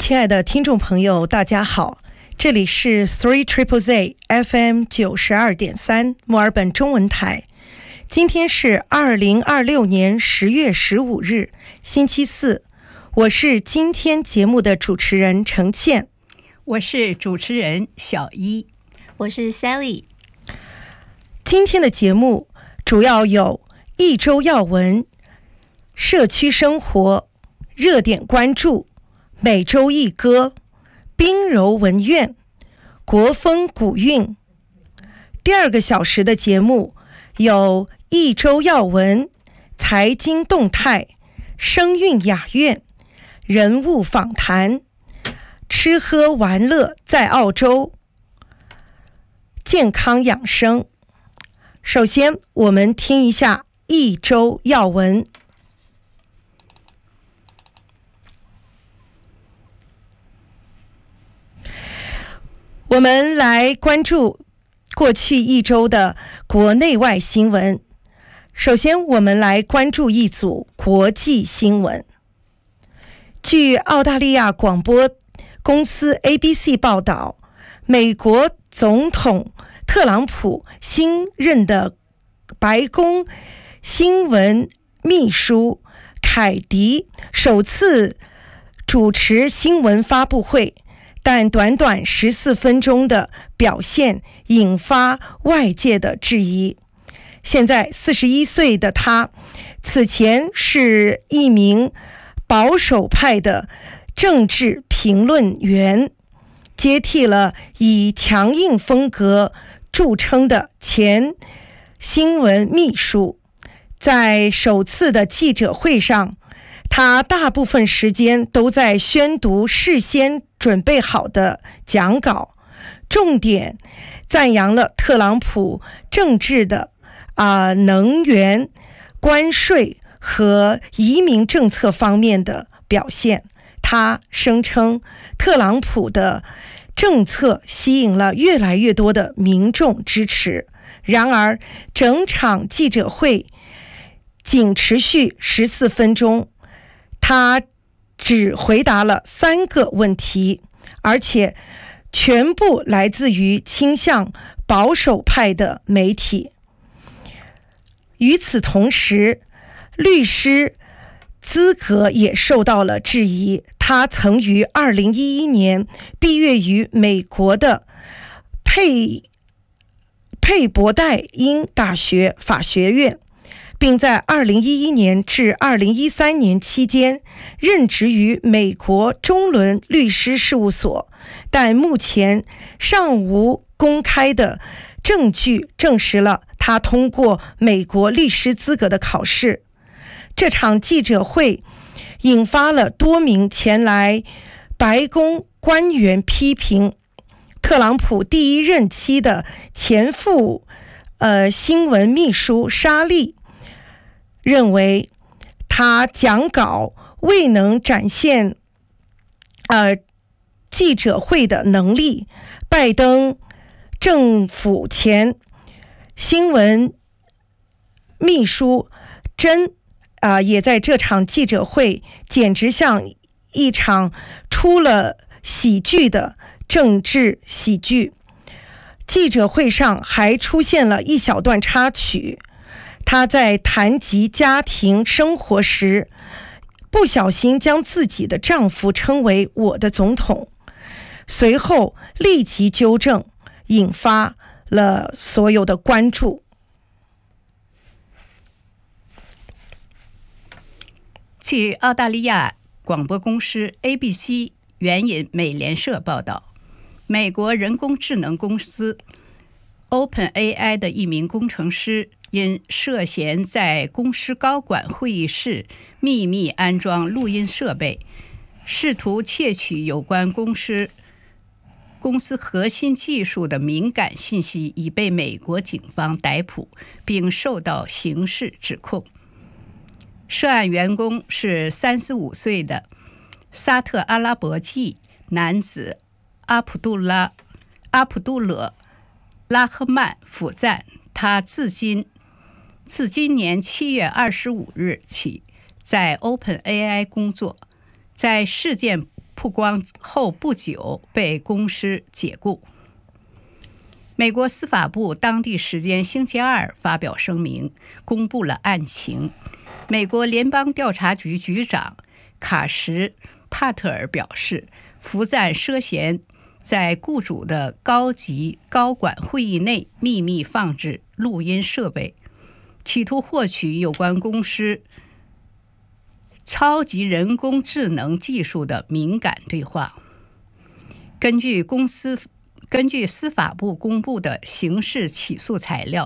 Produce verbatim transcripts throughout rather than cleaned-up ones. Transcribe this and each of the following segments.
亲爱的听众朋友，大家好，这里是 Three Triple Z F M 九十二点三墨尔本中文台。今天是二零二六年十月十五日，星期四。我是今天节目的主持人程倩， 我是主持人小一， 我是 Sally。 今天的节目主要有一周要闻、社区生活、热点关注、每周一歌、冰柔文苑、国风古韵。第二个小时的节目有一周要闻、财经动态、声韵雅苑、人物访谈、吃喝玩乐在澳洲、健康养生。首先我们听一下一周要闻。我们来关注过去一周的国内外新闻。首先我们来关注一组国际新闻。据澳大利亚广播公司 A B C 报道，美国总统特朗普新任的白宫新闻秘书凯迪首次主持新闻发布会，但短短十四分钟的表现引发外界的质疑。现在四十一岁的他，此前是一名保守派的政治评论员，接替了以强硬风格著称的前新闻秘书。在首次的记者会上，他大部分时间都在宣读事先准备好的讲稿，重点赞扬了特朗普政治的、呃、能源、关税和移民政策方面的表现。他声称特朗普的政策吸引了越来越多的民众支持。然而整场记者会仅持续十四分钟，他只回答了三个问题，而且全部来自于倾向保守派的媒体。与此同时，律师资格也受到了质疑。他曾于二零一一年毕业于美国的佩佩伯代因大学法学院，并在二零一一年至二零一三年期间任职于美国中伦律师事务所，但目前尚无公开的证据证实了他通过美国律师资格的考试。这场记者会引发了多名前来白宫官员批评。特朗普第一任期的前副呃新闻秘书莎莉认为他讲稿未能展现呃记者会的能力。拜登政府前新闻秘书珍啊、呃，也在这场记者会简直像一场出了喜剧的政治喜剧。记者会上还出现了一小段插曲，他在谈及家庭生活时，不小心将自己的丈夫称为我的总统，随后立即纠正，引发了所有的关注。 据澳大利亚广播公司 A B C 援引美联社报道，美国人工智能公司 OpenAI 的一名工程师因涉嫌在公司高管会议室秘密安装录音设备，试图窃取有关公司公司核心技术的敏感信息，已被美国警方逮捕，并受到刑事指控。涉案员工是三十五岁的沙特阿拉伯裔男子阿卜杜拉阿卜杜勒拉赫曼甫赞。他至今自今年七月二十五日起在 OpenAI 工作。在事件曝光后不久被公司解雇。美国司法部当地时间星期二发表声明，公布了案情。美国联邦调查局局长卡什·帕特尔表示，福赞涉嫌在雇主的高级高管会议内秘密放置录音设备，企图获取有关公司超级人工智能技术的敏感对话。根据公司根据司法部公布的刑事起诉材料，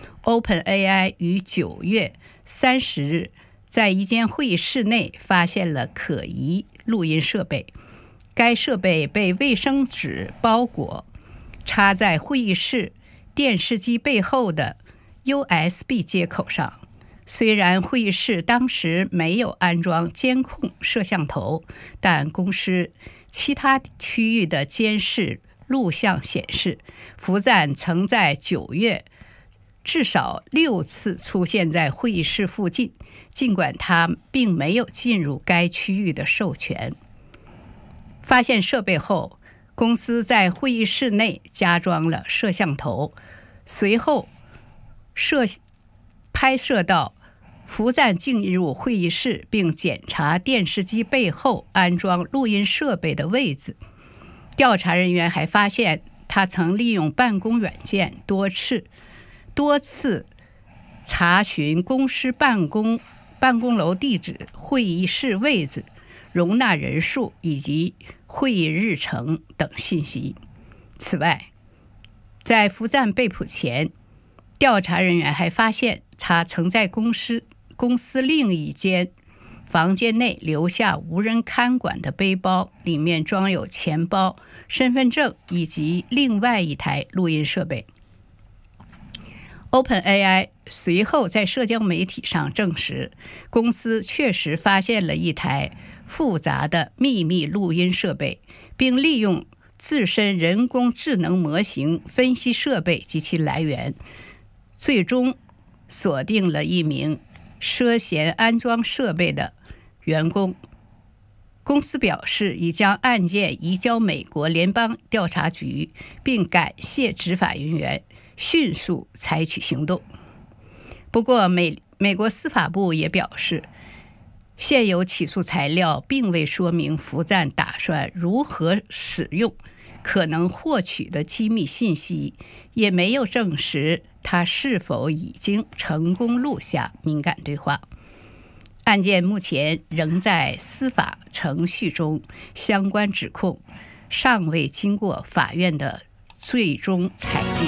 OpenAI 于九月三十日在一间会议室内发现了可疑录音设备。该设备被卫生纸包裹，插在会议室电视机背后的 U S B 接口上。虽然会议室当时没有安装监控摄像头，但公司其他区域的监视录像显示，福赞曾在九月至少六次出现在会议室附近，尽管他并没有进入该区域的授权。发现设备后，公司在会议室内加装了摄像头，随后摄拍摄到福赞进入会议室并检查电视机背后安装录音设备的位置。调查人员还发现，他曾利用办公软件多次多次查询公司办公办公楼地址、会议室位置、容纳人数以及会议日程等信息。此外，在福赞被捕前，调查人员还发现他曾在公司公司另一间房间内留下无人看管的背包，里面装有钱包、身份证以及另外一台录音设备。OpenAI 随后在社交媒体上证实，公司确实发现了一台复杂的秘密录音设备，并利用自身人工智能模型分析设备及其来源，最终锁定了一名涉嫌安装设备的员工。公司表示已将案件移交美国联邦调查局，并感谢执法人员迅速采取行动。不过美美国司法部也表示，现有起诉材料并未说明福赞打算如何使用可能获取的机密信息，也没有证实他是否已经成功录下敏感对话。案件目前仍在司法程序中，相关指控尚未经过法院的最终裁定。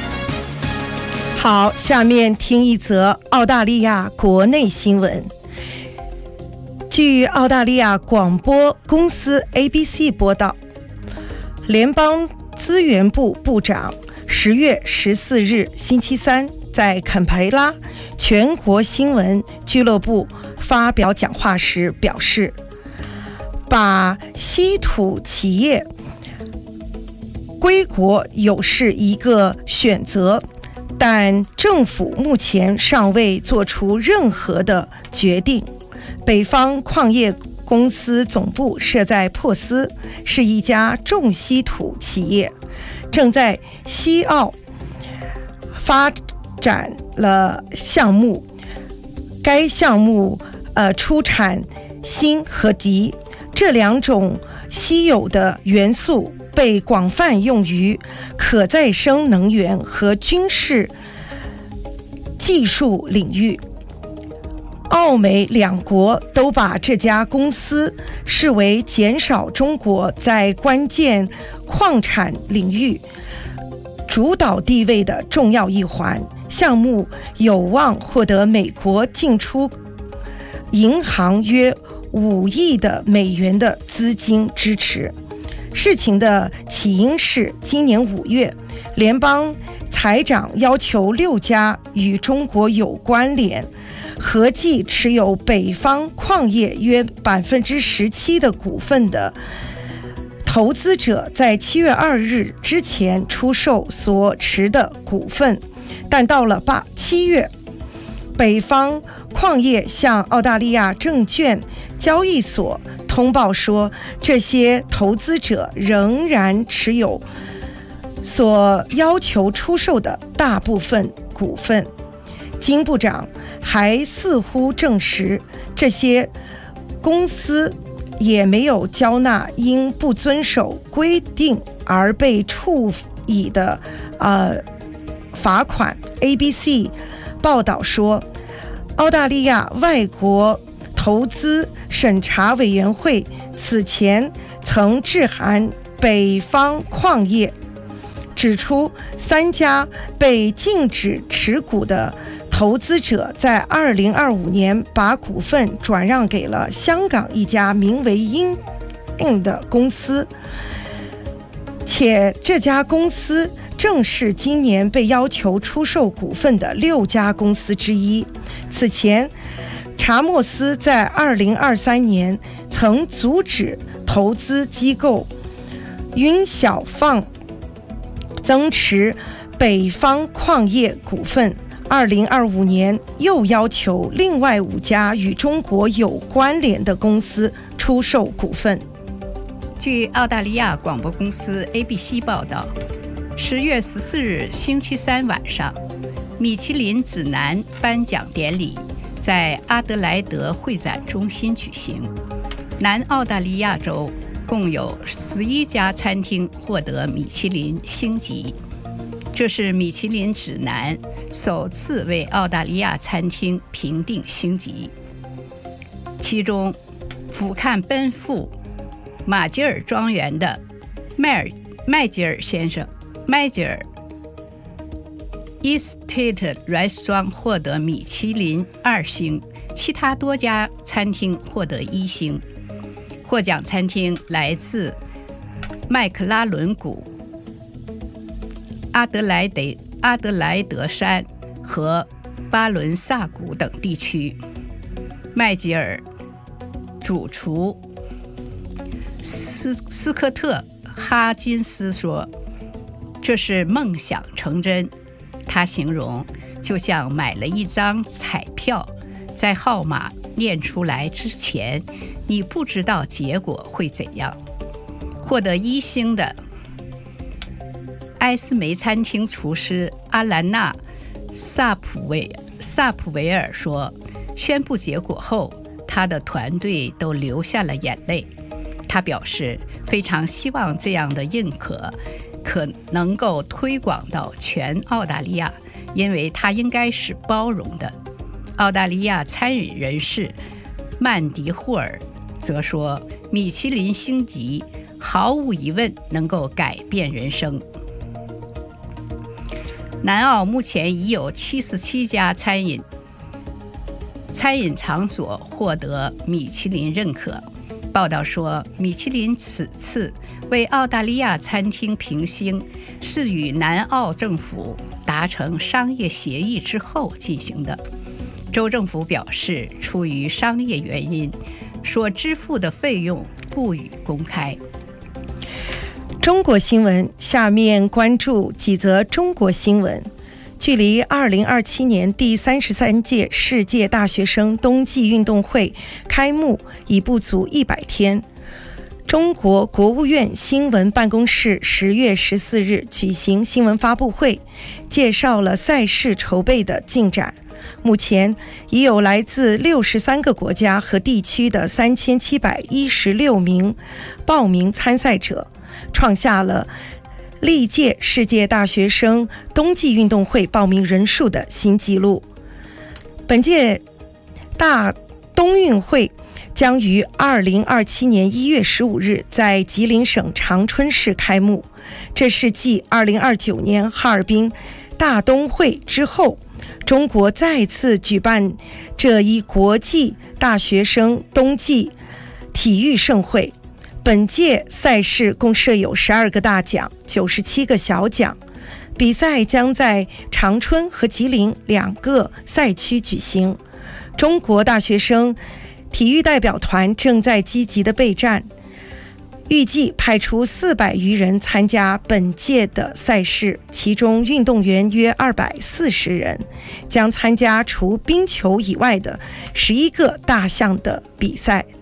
好，下面听一则澳大利亚国内新闻。据澳大利亚广播公司 A B C 播道，联邦资源部部长十月十四日星期三在坎培拉全国新闻俱乐部发表讲话时表示，把稀土企业归国有是一个选择，但政府目前尚未做出任何的决定。北方矿业公司总部设在珀斯，是一家重稀土企业，正在西澳发展了项目。该项目呃出产锌和镝这两种稀有的元素，被广泛用于可再生能源和军事技术领域。澳美两国都把这家公司视为减少中国在关键矿产领域主导地位的重要一环。项目有望获得美国进出银行约五亿的美元的资金支持。事情的起因是，今年五月，联邦财长要求六家与中国有关联、合计持有北方矿业约百分之十七的股份的投资者，在七月二日之前出售所持的股份。但到了八七月，北方矿业向澳大利亚证券交易所通通报说，这些投资者仍然持有所要求出售的大部分股份。金部长还似乎证实，这些公司也没有交纳因不遵守规定而被处以的呃罚款。A B C 报道说，澳大利亚外国投资审查委员会此前曾致函北方矿业，指出三家被禁止持股的投资者在二零二五年把股份转让给了香港一家名为英印的公司，且这家公司正是今年被要求出售股份的六家公司之一。此前，查莫斯在二零二三年曾阻止投资机构云小放增持北方矿业股份。二零二五年又要求另外五家与中国有关联的公司出售股份。 据澳大利亚广播公司 A B C 报道，十月十四日星期三晚上，米其林指南颁奖典礼在阿德莱德会展中心举行。南澳大利亚州共有十一家餐厅获得米其林星级，这是米其林指南首次为澳大利亚餐厅评定星级。其中，俯瞰奔赴马吉尔庄园的麦尔麦吉尔先生麦吉尔 Estate Restaurant 获得米其林二星，其他多家餐厅获得一星。获奖餐厅来自麦克拉伦谷、阿德莱德阿德莱德山和巴伦萨谷等地区。麦吉尔主厨斯斯科特哈金斯说，这是梦想成真。他形容就像买了一张彩票，在号码念出来之前，你不知道结果会怎样。获得一星的埃斯梅餐厅厨师阿兰娜萨普维萨普维尔说，宣布结果后，他的团队都流下了眼泪。他表示非常希望这样的认可可能够推广到全澳大利亚，因为它应该是包容的。澳大利亚餐饮人士曼迪霍尔则说，米其林星级毫无疑问能够改变人生。南澳目前已有七十七家餐饮餐饮场所获得米其林认可。报道说，米其林此次为澳大利亚餐厅评星是与南澳政府达成商业协议之后进行的。州政府表示，出于商业原因，所支付的费用不予公开。 中国新闻，下面关注几则中国新闻。距离二零二七年第三十三届世界大学生冬季运动会开幕已不足一百天。中国国务院新闻办公室十月十四日举行新闻发布会，介绍了赛事筹备的进展。目前已有来自六十三个国家和地区的三千七百一十六名报名参赛者，创下了历届世界大学生冬季运动会报名人数的新纪录。本届大冬运会将于二零二七年一月十五日在吉林省长春市开幕，这是继二零二九年哈尔滨大冬会之后，中国再次举办这一国际大学生冬季体育盛会。本届赛事共设有十二个大奖、九十七个小奖，比赛将在长春和吉林两个赛区举行。中国大学生体育代表团正在积极的备战，预计派出四百余人参加本届的赛事，其中运动员约二百四十人，将参加除冰球以外的十一个大项的比赛。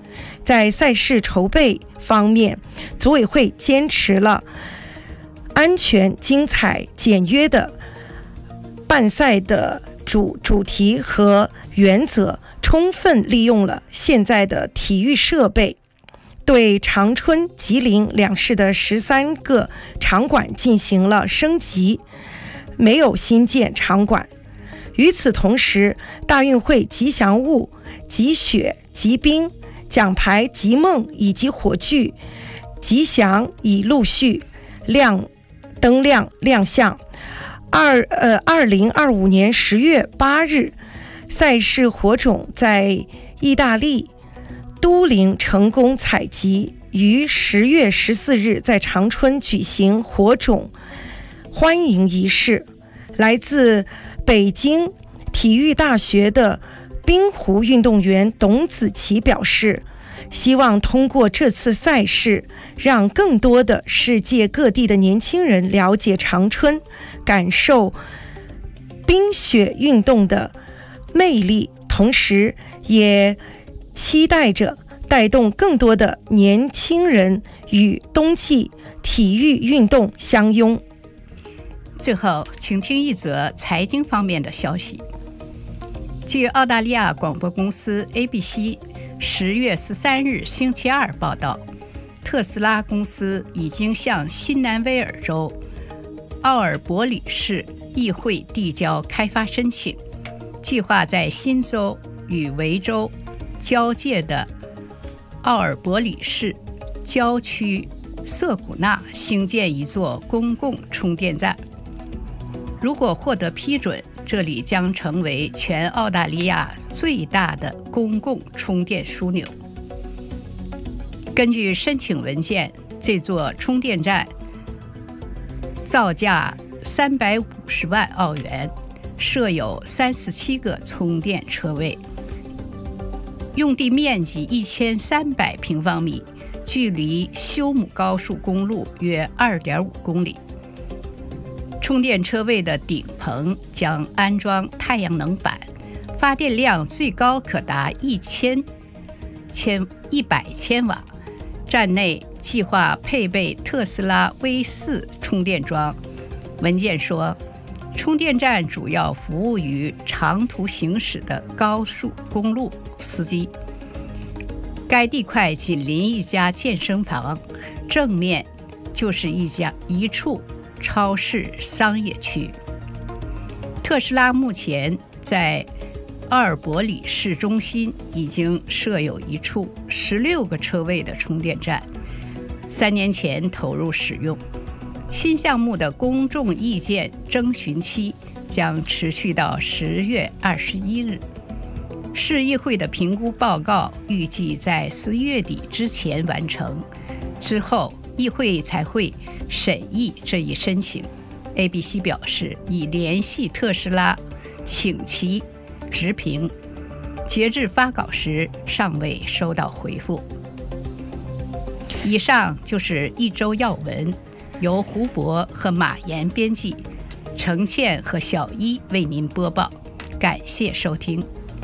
在赛事筹备方面，组委会坚持了安全、精彩、简约的办赛的主主题和原则，充分利用了现在的体育设备，对长春、吉林两市的十三个场馆进行了升级，没有新建场馆。与此同时，大运会吉祥物吉雪、吉兵、奖牌吉梦以及火炬吉祥已陆续亮灯亮亮相。二呃，二零二五年十月八日，赛事火种在意大利都灵成功采集，于十月十四日在长春举行火种欢迎仪式。来自北京体育大学的冰壶运动员董子琪表示，希望通过这次赛事，让更多的世界各地的年轻人了解长春，感受冰雪运动的魅力，同时也期待着带动更多的年轻人与冬季体育运动相拥。 最后，请听一则财经方面的消息。据澳大利亚广播公司 A B C 十月十三日星期二报道，特斯拉公司已经向新南威尔州奥尔伯里市议会递交开发申请，计划在新州与维州交界的奥尔伯里市郊区瑟古纳兴建一座公共充电站。如果获得批准，这里将成为全澳大利亚最大的公共充电枢纽。根据申请文件，这座充电站造价三百五十万澳元，设有三十七个充电车位，用地面积一千三百平方米，距离休姆高速公路约二点五公里。充电车位的顶棚将安装太阳能板，发电量最高可达一千千一百千瓦。站内计划配备特斯拉 V 四 充电桩。文件说，充电站主要服务于长途行驶的高速公路司机。该地块紧邻一家健身房，正面就是一家一处超市商业区。特斯拉目前在奥尔伯里市中心已经设有一处十六个车位的充电站，三年前投入使用。新项目的公众意见征询期将持续到十月二十一日。市议会的评估报告预计在十一月底之前完成，之后议会才会审议这一申请。 A B C 表示已联系特斯拉，请其直评，截至发稿时尚未收到回复。以上就是一周要闻，由胡博和马岩编辑，程倩和小一为您播报，感谢收听。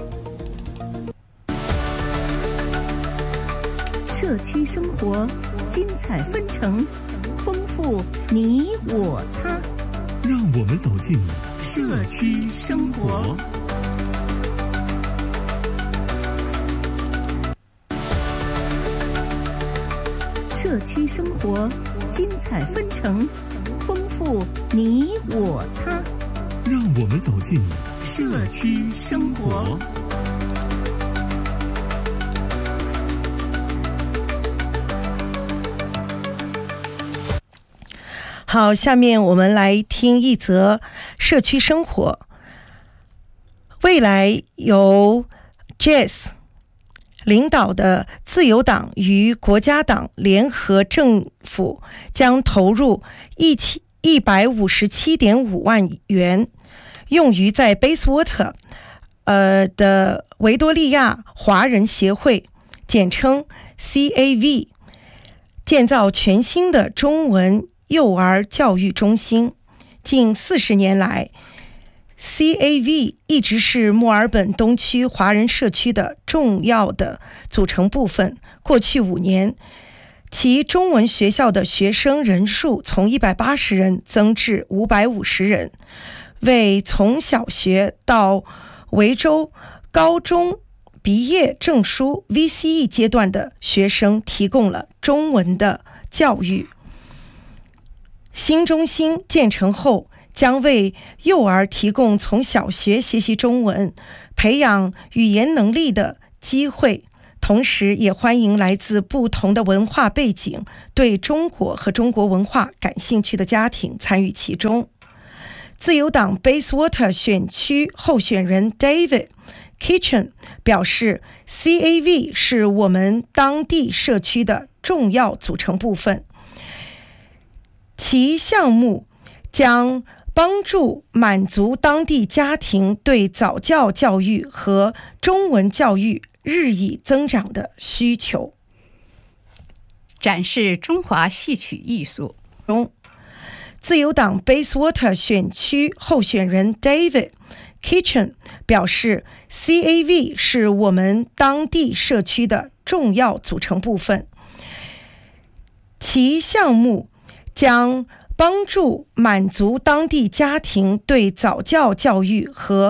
社区生活，精彩纷呈，丰富你我他。 让我们走进社区生活。社区生活，精彩纷呈，丰富你我他。 让我们走进社区生活。 好，下面我们来听一则社区生活。未来由 Jess 领导的自由党与国家党联合政府将投入一百五十七点五万元，用于在 Bayswater 呃的维多利亚华人协会，简称 C A V， 建造全新的中文幼儿教育中心。近四十年来 ，C A V 一直是墨尔本东区华人社区的重要的组成部分， 过去五年，其中文学校的学生人数从一百八十人增至五百五十人，为从小学到维州高中毕业证书 V C E 阶段的学生提供了中文的教育。新中心建成后，将为幼儿提供从小学学习中文、培养语言能力的机会，同时也欢迎来自不同的文化背景、对中国和中国文化感兴趣的家庭参与其中。自由党 Bayswater 选区候选人 David Kitchen 表示 ，C A V 是我们当地社区的重要组成部分，其项目将帮助满足当地家庭对早教教育和中文教育日益增长的需求。 展示中华戏曲艺术。 自由党 Bayswater 选区候选人 David Kitchen 表示 ，C A V 是我们当地社区的重要组成部分，其项目将帮助满足当地家庭对早教教育和